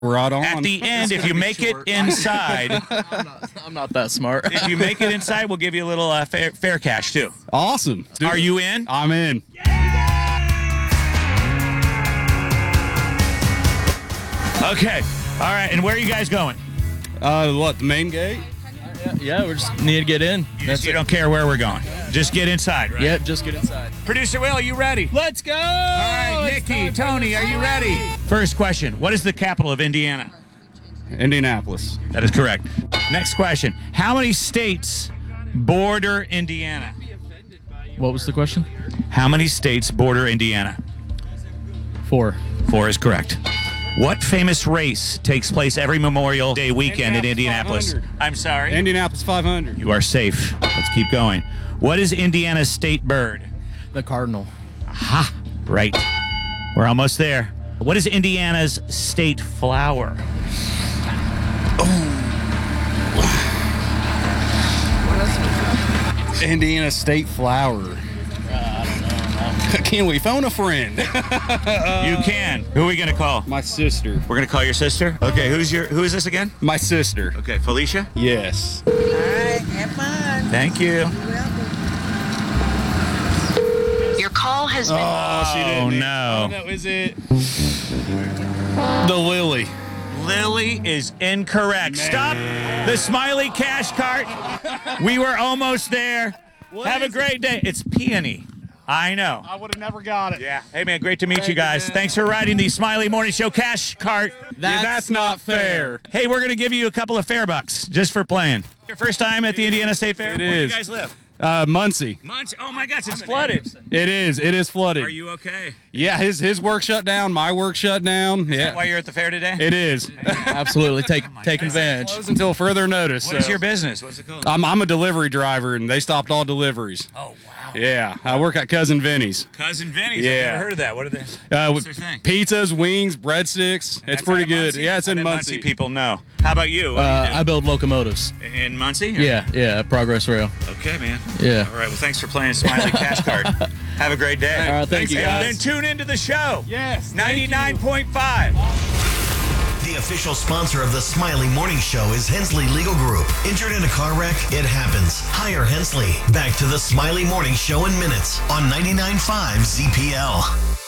Right on. At the end, if you make it inside, I'm not that smart. if you make it inside, we'll give you a little fair cash too. Awesome. Are you in? I'm in. Okay. All right. And where are you guys going? The main gate? Yeah, we just need to get in. You don't care where we're going. Just get inside, right? Yeah, just get inside. Producer Will, are you ready? Let's go! All right, Nikki, Tony, are you ready? First question. What is the capital of Indiana? Indianapolis. That is correct. Next question. How many states border Indiana? What was the question? How many states border Indiana? 4. 4 is correct. What famous race takes place every Memorial Day weekend in Indianapolis? 500. I'm sorry. Indianapolis 500. You are safe. Let's keep going. What is Indiana's state bird? The Cardinal. Aha. Right. We're almost there. What is Indiana's state flower? Indiana State Flower. Can we phone a friend? You can. Who are we going to call? My sister. We're going to call your sister? Okay, who is this again? My sister. Okay, Felicia? Yes. All right, have fun. Thank you. You're welcome. Your call has been. Oh, she didn't. Oh, no. That was it. The Lily. Lily is incorrect. Man. Stop the smiley cash cart. We were almost there. Have a great day. It's peony. I know. I would have never got it. Yeah. Hey, man, great to meet you guys. Thanks for riding the Smiley Morning Show cash cart. That's not fair. Hey, we're going to give you a couple of fair bucks just for playing. Your first time at the Indiana State Fair? It Where do you is. guys live? Muncie. Muncie. Oh, my gosh, it's flooded. It is flooded. Are you okay? Yeah, his work shut down. My work shut down. Yeah. Why you're at the fair today? It is. Absolutely. Take advantage. Closed until further notice. What is your business? What's it called? I'm a delivery driver, and they stopped all deliveries. Oh, wow. Yeah, I work at Cousin Vinny's. Cousin Vinny's. Yeah. I've never heard of that. What are they? With their thing? pizzas, wings, breadsticks. It's pretty good. Yeah, it's in Muncie. Muncie. People know. How about you? What do you do? I build locomotives. In Muncie? Or- Yeah, Progress Rail. Okay, man. Yeah. All right. Well, thanks for playing Smiley Cash Card. Have a great day. All right, thank you, guys. And then tune into the show. Yes. 99.5. The official sponsor of the Smiley Morning Show is Hensley Legal Group. Injured in a car wreck? It happens. Hire Hensley. Back to the Smiley Morning Show in minutes on 99.5 ZPL.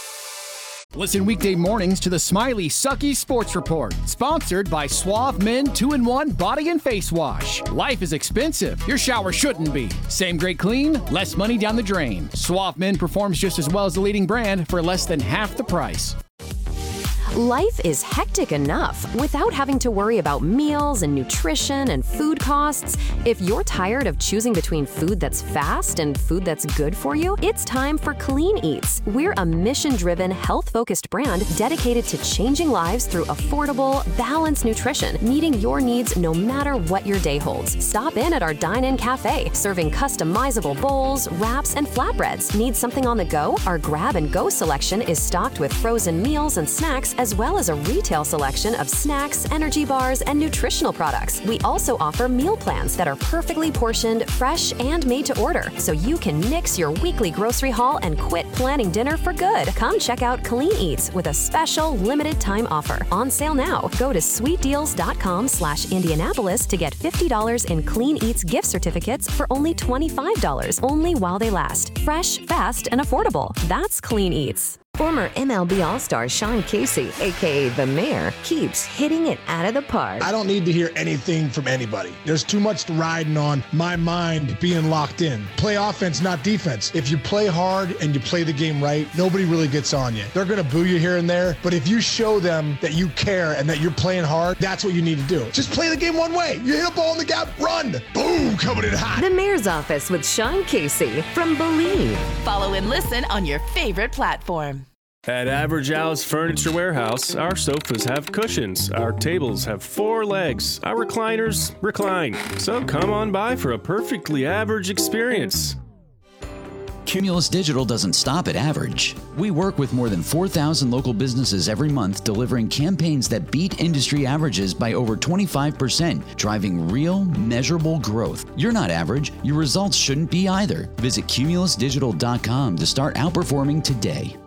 Listen weekday mornings to the Smiley Sucky Sports Report, sponsored by Suave Men 2-in-1 Body and Face Wash. Life is expensive. Your shower shouldn't be. Same great clean, less money down the drain. Suave Men performs just as well as the leading brand for less than half the price. Life is hectic enough without having to worry about meals and nutrition and food costs. If you're tired of choosing between food that's fast and food that's good for you, it's time for Clean Eats. We're a mission-driven, health-focused brand dedicated to changing lives through affordable, balanced nutrition, meeting your needs no matter what your day holds. Stop in at our dine-in cafe, serving customizable bowls, wraps, and flatbreads. Need something on the go? Our grab-and-go selection is stocked with frozen meals and snacks, as well as a retail selection of snacks, energy bars, and nutritional products. We also offer meal plans that are perfectly portioned, fresh, and made to order, so you can nix your weekly grocery haul and quit planning dinner for good. Come check out Clean Eats with a special limited time offer. On sale now. Go to sweetdeals.com/Indianapolis to get $50 in Clean Eats gift certificates for only $25, only while they last. Fresh, fast, and affordable. That's Clean Eats. Former MLB All-Star Sean Casey, a.k.a. The Mayor, keeps hitting it out of the park. I don't need to hear anything from anybody. There's too much riding on my mind being locked in. Play offense, not defense. If you play hard and you play the game right, nobody really gets on you. They're going to boo you here and there, but if you show them that you care and that you're playing hard, that's what you need to do. Just play the game one way. You hit a ball in the gap, run. Boom, coming in hot. The Mayor's Office with Sean Casey from Believe. Follow and listen on your favorite platform. At Average Al's Furniture Warehouse, our sofas have cushions, our tables have 4 legs, our recliners recline. So come on by for a perfectly average experience. Cumulus Digital doesn't stop at average. We work with more than 4,000 local businesses every month, delivering campaigns that beat industry averages by over 25%, driving real, measurable growth. You're not average. Your results shouldn't be either. Visit cumulusdigital.com to start outperforming today.